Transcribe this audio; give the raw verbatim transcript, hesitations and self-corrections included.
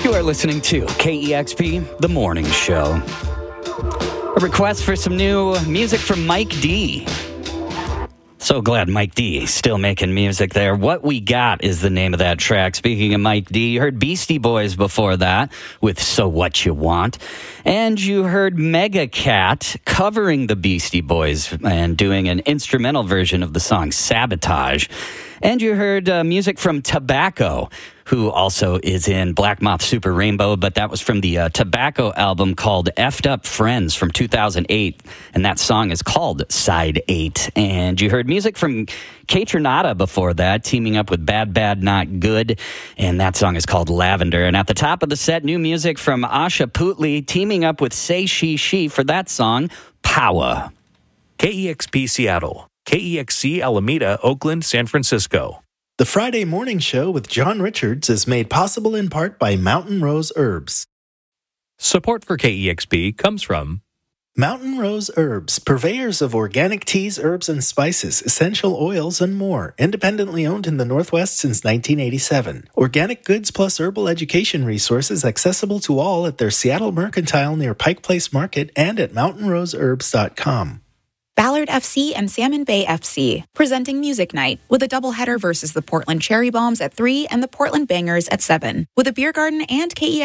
You are listening to K E X P, The Morning Show. A request for some new music from Mike D. So glad Mike D is still making music there. What We Got is the name of that track. Speaking of Mike D, you heard Beastie Boys before that with So What You Want. And you heard Mega Cat covering the Beastie Boys and doing an instrumental version of the song Sabotage. And you heard uh, music from Tobacco, who also is in Black Moth Super Rainbow, but that was from the uh, Tobacco album called Effed Up Friends from two thousand eight, and that song is called Side eight. And you heard music from Kaytranada before that, teaming up with Bad Bad Not Good, and that song is called Lavender. And at the top of the set, new music from Asha Putley, teaming up with Say She She for that song, Power. K E X P Seattle, K E X C Alameda, Oakland, San Francisco. The Friday Morning Show with John Richards is made possible in part by Mountain Rose Herbs. Support for K E X P comes from Mountain Rose Herbs, purveyors of organic teas, herbs, and spices, essential oils, and more. Independently owned in the Northwest since nineteen eighty-seven. Organic goods plus herbal education resources accessible to all at their Seattle Mercantile near Pike Place Market and at mountain rose herbs dot com. Ballard F C and Salmon Bay F C, presenting Music Night, with a doubleheader versus the Portland Cherry Bombs at three and the Portland Bangers at seven, with a beer garden and K E